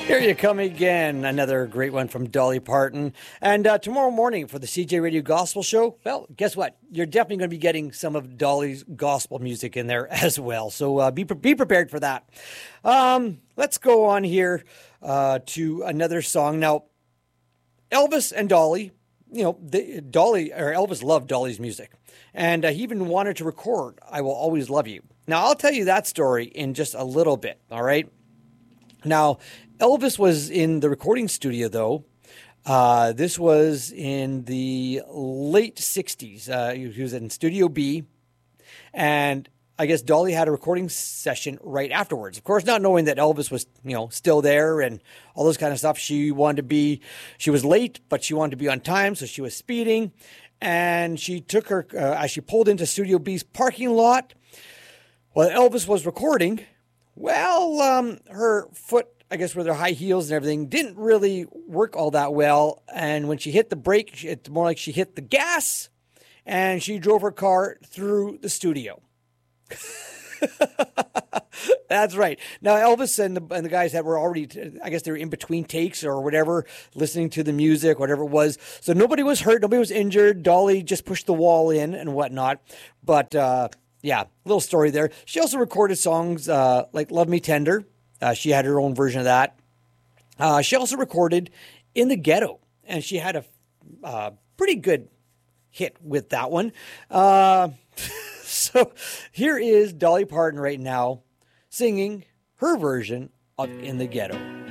Here you come again. Another great one from Dolly Parton. And tomorrow morning for the CJ Radio Gospel Show, well, guess what? You're definitely going to be getting some of Dolly's gospel music in there as well. So be prepared for that. Let's go on here to another song. Now, Elvis and Dolly, Elvis loved Dolly's music. And he even wanted to record I Will Always Love You. Now, I'll tell you that story in just a little bit, all right? Now, Elvis was in the recording studio, though. This was in the late 60s. He was in Studio B. And I guess Dolly had a recording session right afterwards. Of course, not knowing that Elvis was, still there and all those kind of stuff. She was late, but she wanted to be on time, so she was speeding. And she took her, as she pulled into Studio B's parking lot, while Elvis was recording, her foot, I guess with her high heels and everything, didn't really work all that well. And when she hit the brake, it's more like she hit the gas and she drove her car through the studio. That's right. Now, Elvis and the guys that were already, I guess they were in between takes or whatever, listening to the music, whatever it was. So nobody was hurt. Nobody was injured. Dolly just pushed the wall in and whatnot. But, yeah, little story there. She also recorded songs like Love Me Tender. She had her own version of that. She also recorded In the Ghetto, and she had a pretty good hit with that one. So here is Dolly Parton right now singing her version of In the Ghetto.